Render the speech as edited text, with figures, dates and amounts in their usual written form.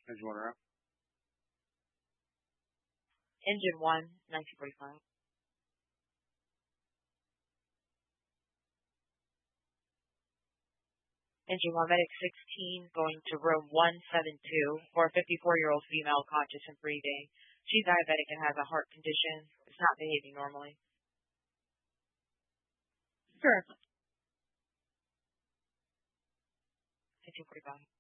Engine 1 around. Engine 1, 1945. Engine 1, medic 16, going to room 172 for a 54-year-old female conscious and breathing. She's diabetic and has a heart condition. It's not behaving normally. Sure. 1945.